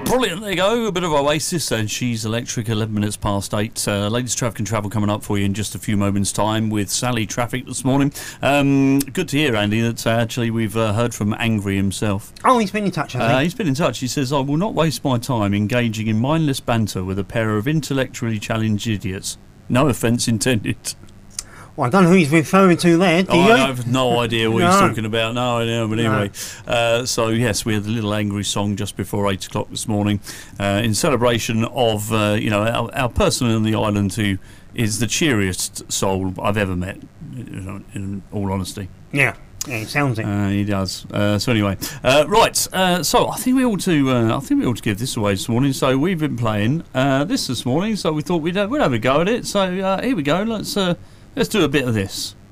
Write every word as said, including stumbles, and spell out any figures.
Brilliant, there you go, a bit of Oasis, and She's Electric, eleven minutes past eight. Uh, latest traffic and travel coming up for you in just a few moments' time with Sally Traffic this morning. Um, good to hear, Andy, that uh, actually we've uh, heard from Angry himself. Oh, he's been in touch, hasn't he? Uh, he's been in touch. He says, I will not waste my time engaging in mindless banter with a pair of intellectually challenged idiots. No offence intended. Well, I don't know who he's referring to there, do oh, you? I have no idea what no. he's talking about. No, I know, but anyway. No. Uh, so, yes, we had a little Angry song just before eight o'clock this morning uh, in celebration of, uh, you know, our, our person on the island who is the cheeriest soul I've ever met, in all honesty. Yeah. Yeah, he sounds it. Uh, he does. Uh, so anyway, uh, right. Uh, so I think we ought to. Uh, I think we ought to give this away this morning. So we've been playing uh, this this morning. So we thought we'd have, we'd have a go at it. So uh, here we go. Let's uh, let's do a bit of this.